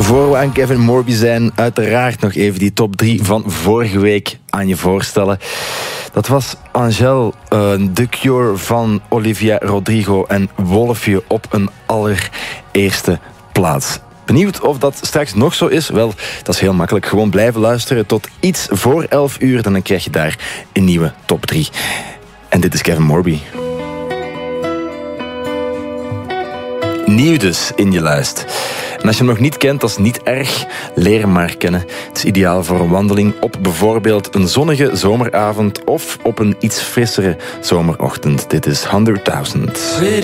Voor we aan Kevin Morby zijn, uiteraard nog even die top 3 van vorige week aan je voorstellen. Dat was Angèle, The Cure van Olivia Rodrigo en Wolfje op een allereerste plaats. Benieuwd of dat straks nog zo is? Wel, dat is heel makkelijk. Gewoon blijven luisteren tot iets voor 11 uur. Dan krijg je daar een nieuwe top 3. En dit is Kevin Morby. Nieuw dus in je lijst. En als je hem nog niet kent, dat is niet erg. Leer hem maar kennen. Het is ideaal voor een wandeling op bijvoorbeeld een zonnige zomeravond of op een iets frissere zomerochtend. Dit is 100.000.